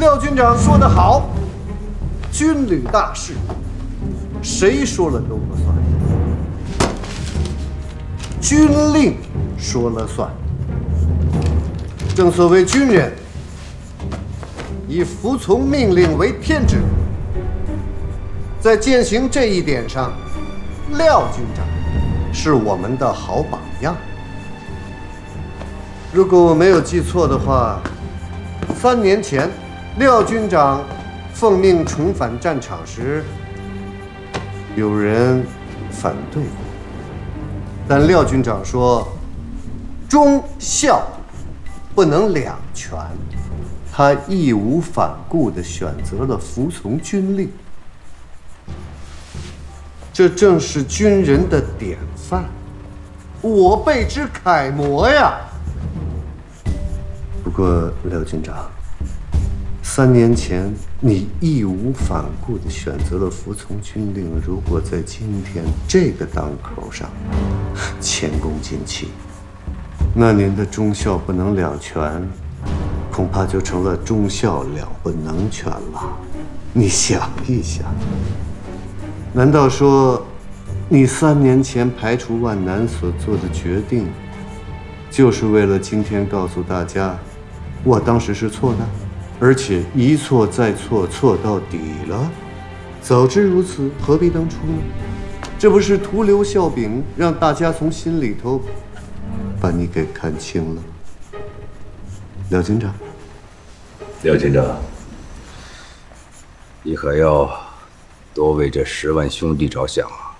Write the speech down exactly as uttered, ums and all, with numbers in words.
廖军长说得好，军旅大事，谁说了都不算，军令说了算。正所谓军人以服从命令为天职，在践行这一点上，廖军长是我们的好榜样。如果我没有记错的话，三年前廖军长奉命重返战场时，有人反对过，但廖军长说忠孝不能两全，他义无反顾地选择了服从军令，这正是军人的典范，我辈之楷模呀。不过廖军长，三年前你义无反顾地选择了服从军令，如果在今天这个当口上前功尽弃，那您的忠孝不能两全，恐怕就成了忠孝两不能全了。你想一想，难道说你三年前排除万难所做的决定，就是为了今天告诉大家，我当时是错的，而且一错再错，错到底了？早知如此，何必当初呢？这不是徒留笑柄，让大家从心里头把你给看清了。廖军长， 廖军长，你可要多为这十万兄弟着想啊！